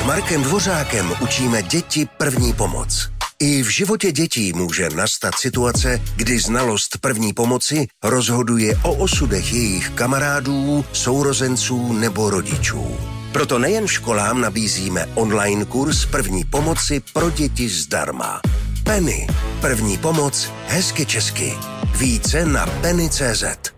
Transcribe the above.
Markem Dvořákem učíme děti první pomoc. I v životě dětí může nastat situace, kdy znalost první pomoci rozhoduje o osudech jejich kamarádů, sourozenců nebo rodičů. Proto nejen školám nabízíme online kurz první pomoci pro děti zdarma. Penny. První pomoc hezky česky. Více na penny.cz.